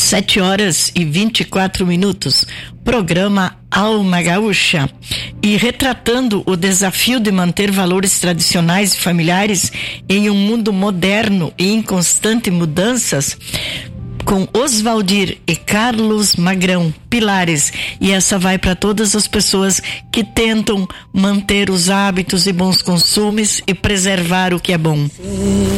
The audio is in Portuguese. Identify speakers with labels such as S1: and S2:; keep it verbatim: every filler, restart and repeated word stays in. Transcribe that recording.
S1: Sete horas e vinte e quatro minutos. Programa Alma Gaúcha. E retratando o desafio de manter valores tradicionais e familiares em um mundo moderno e em constante mudanças, com Oswaldir e Carlos Magrão, pilares. E essa vai para todas as pessoas que tentam manter os hábitos e bons costumes e preservar o que é bom.